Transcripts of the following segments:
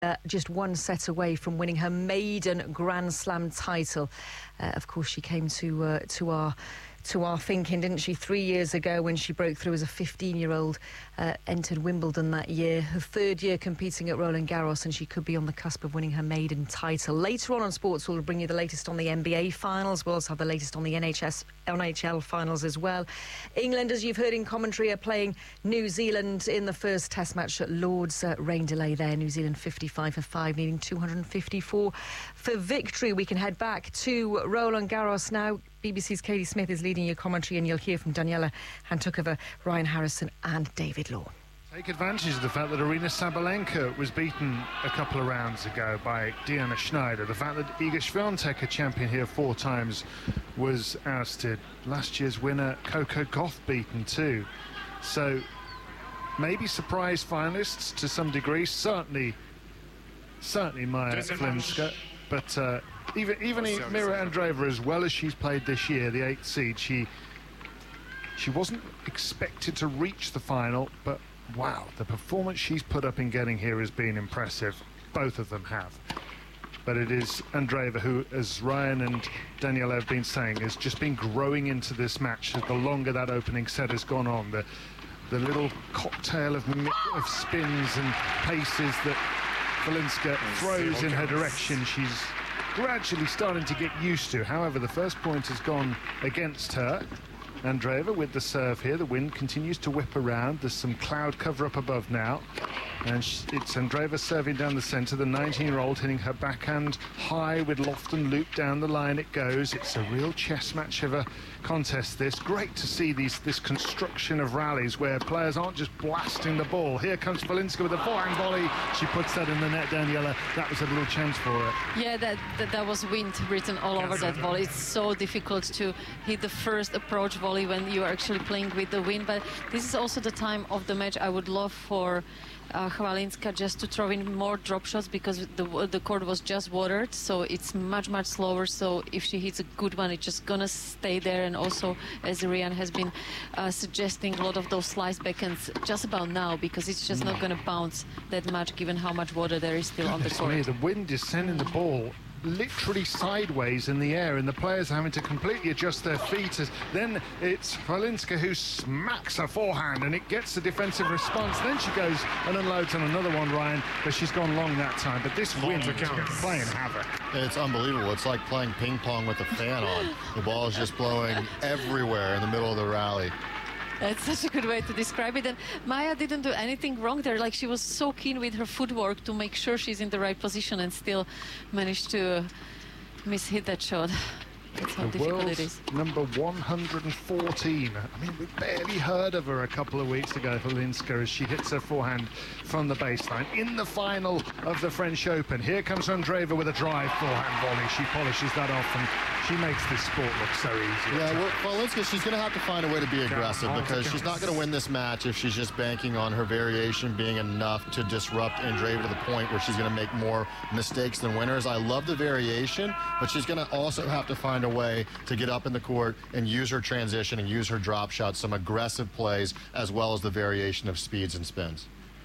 Just one set away from winning her maiden Grand Slam title. Of course, she came to our thinking, didn't she, 3 years ago when she broke through as a 15-year-old, entered Wimbledon that year, her third year competing at Roland Garros, and she could be on the cusp of winning her maiden title. Later on Sports, we'll bring you the latest on the NBA finals. We'll also have the latest on the NHL finals as well. England, as you've heard in commentary, are playing New Zealand in the first Test match at Lord's. Rain delay there. New Zealand 55 for 5, needing 254 for victory. We can head back to Roland Garros now. BBC's Katie Smith is leading your commentary, and you'll hear from Daniela Hantuchova, Ryan Harrison and David Law. Take advantage of the fact that Aryna Sabalenka was beaten a couple of rounds ago by Diana Schneider. The fact that Iga Swiatek, a champion here 4 times, was ousted. Last year's winner Coco Gauff beaten too. So maybe surprise finalists to some degree. Certainly Maja Flinska, but even Mira Andreeva, as well as she's played this year, the 8th seed, she wasn't expected to reach the final, but wow, the performance she's put up in getting here has been impressive. Both of them have. But it is Andreeva who, as Ryan and Daniela have been saying, has just been growing into this match the longer that opening set has gone on. The little cocktail of spins and paces that Flinska throws in her direction, she's gradually starting to get used to. However, the first point has gone against her. Andreeva with the serve here. The wind continues to whip around. There's some cloud cover up above now. And it's Andreeva serving down the centre. The 19-year-old hitting her backhand high with loft and loop down the line it goes. It's a real chess match of a contest, this. Great to see this construction of rallies where players aren't just blasting the ball. Here comes Flinska with a forehand volley. She puts that in the net, Daniela. That was a little chance for her. Yeah, that was wind written all over that volley. It's so difficult to hit the first approach volley when you are actually playing with the wind. But this is also the time of the match I would love for Chvalinska just to throw in more drop shots, because the court was just watered, so it's much slower. So if she hits a good one, it's just gonna stay there. And also, as Ryan has been suggesting, a lot of those slice backhands just about now, because it's just not gonna bounce that much given how much water there is still on the court. The wind is sending the ball literally sideways in the air, and the players are having to completely adjust their feet. Then it's Chvalinska who smacks her forehand, and it gets the defensive response. Then she goes and unloads on another one, Ryan, but she's gone long that time. But this wind is playing havoc. It's unbelievable. It's like playing ping pong with a fan on. The ball is just blowing everywhere in the middle of the rally. That's such a good way to describe it. And Maja didn't do anything wrong there. Like, she was so keen with her footwork to make sure she's in the right position, and still managed to mishit that shot. That's how difficult it is. Number 114. I mean, we barely heard of her a couple of weeks ago, Flinska, as she hits her forehand from the baseline in the final of the French Open. Here comes Andreeva with a drive forehand volley. She polishes that off, and she makes this sport look so easy. Yeah, well, Flinska, she's going to have to find a way to be aggressive, because she's not going to win this match if she's just banking on her variation being enough to disrupt Andreeva to the point where she's going to make more mistakes than winners. I love the variation, but she's going to also have to find a way to get up in the court and use her transition and use her drop shots, some aggressive plays, as well as the variation of speeds and spins.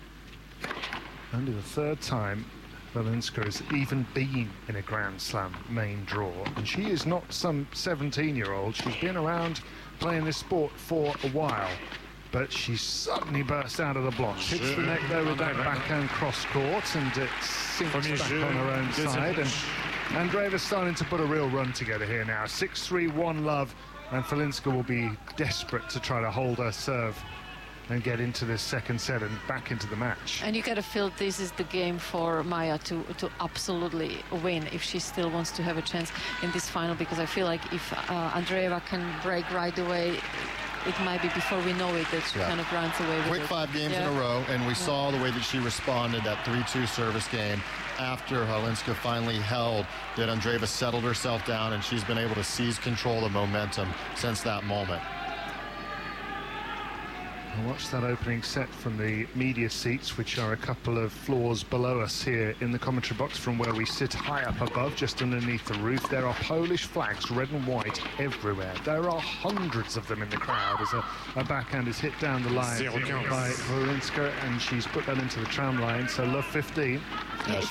Only the third time Flinska has even been in a Grand Slam main draw, and she is not some 17-year-old. She's been around playing this sport for a while, but she suddenly burst out of the blocks. Hits the net though with that backhand cross court, and it sinks back on her own side. And Andreeva's starting to put a real run together here now. 6-3, 1 love, and Flinska will be desperate to try to hold her serve and get into this second set and back into the match. And you gotta feel this is the game for Maja to absolutely win if she still wants to have a chance in this final, because I feel like if Andreeva can break right away, it might be before we know it that she kind of runs away with Quick it. 5 games in a row, and we saw the way that she responded, that 3-2 service game after Chvalinska finally held, that Andreeva settled herself down, and she's been able to seize control of momentum since that moment. Watch that opening set from the media seats, which are a couple of floors below us here in the commentary box from where we sit high up above, just underneath the roof. There are Polish flags, red and white, everywhere. There are hundreds of them in the crowd as a backhand is hit down the line by Chvalinska, and she's put that into the tram line. So love 15. Yeah,